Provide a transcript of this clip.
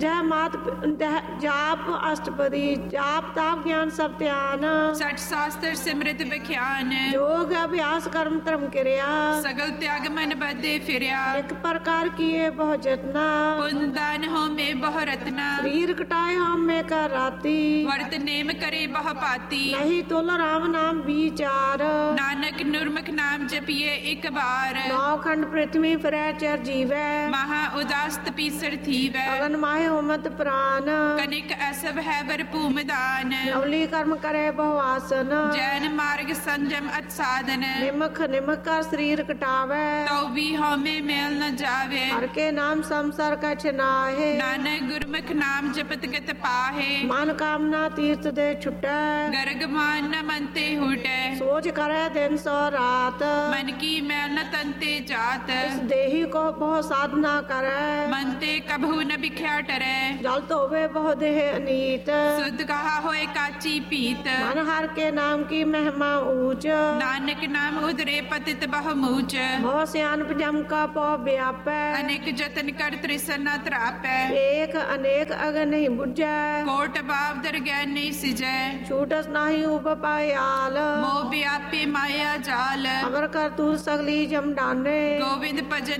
जय मात जाप अष्टपदी जाप ताप ज्ञान सब ध्यान। सठ शास्त्र सिमृत विख्यान। योग अभ्यास कर्म धर्म क्रिया। सगल त्याग मन बदे फिरया। एक प्रकार किए बहु जतना। पुण्य दान हो में बहु रत्ना। शरीर कटाए हम में कर राती। वर्त नेम करे बहु पाती। नहीं तुल राम नाम विचार। नानक नुरमुख नाम जपिए एक बार। नौ खंड पृथ्वी फिरै चर जीवै। महा उदास तपीसर थीवै। अगन माहे होमत प्राण। कनिक असभ है वर भूमदान। नवली कर्म करे बहु आसन। जैन मार्ग संजम अत साधन। निमक निमक कर शरीर कटावे। तो भी होमे मेल न जावे। हर के नाम संसार कछ नाहे। नानक गुरमुख नाम जपत गत पाहे। मन कामना तीर्थ दे छुटै। गर्ग मान न मनते हुटै। सोच करे दिन सो रात। मन की मैल न तनते जात। इस देही को बहु साधना करे। मनते कभू न बिख्या टरै। जल तो वे बहु देह अनीत। शुद्ध कहा होए काची पीत। मन हर के नाम की महिमा ऊंच। नानक नाम उदरे पतित बहुमूच। बहु सियानप जम का पौ व्यापै। अनेक जतन कर तृष्णा त्रापै। एक अनेक अगन नहीं बुझै। कोट बाव दर ज्ञान नहीं सिजै। छूटस नाही उब पायाल। मोह व्यापे माया जाल। अमर कर तू सगली जम डाने। गोविंद भजन